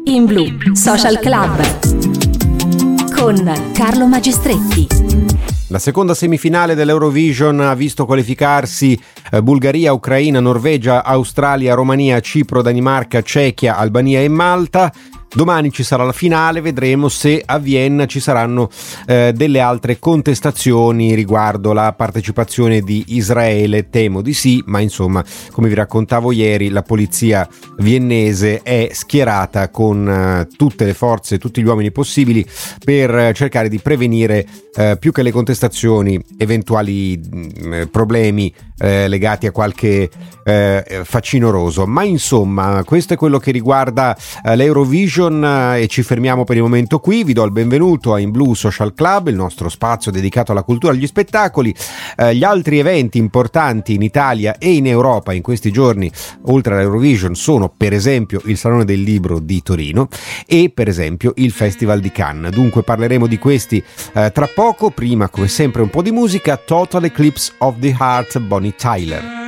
In Blu Social Club con Carlo Magistretti. La seconda semifinale dell'Eurovision ha visto qualificarsi Bulgaria, Ucraina, Norvegia, Australia, Romania, Cipro, Danimarca, Cechia, Albania e Malta. Domani ci sarà la finale, vedremo se a Vienna ci saranno delle altre contestazioni riguardo la partecipazione di Israele. Temo di sì, ma insomma, come vi raccontavo ieri, la polizia viennese è schierata con tutte le forze, tutti gli uomini possibili per cercare di prevenire più che le contestazioni eventuali problemi legati a qualche facinoroso. Ma insomma, questo è quello che riguarda l'Eurovision e ci fermiamo per il momento qui. Vi do il benvenuto a In Blu Social Club, il nostro spazio dedicato alla cultura e agli spettacoli. Gli altri eventi importanti in Italia e in Europa in questi giorni, oltre all'Eurovision, sono per esempio il Salone del Libro di Torino e per esempio il Festival di Cannes. Dunque parleremo di questi tra poco. Prima, come sempre, un po' di musica. Total Eclipse of the Heart, Bonnie Tyler.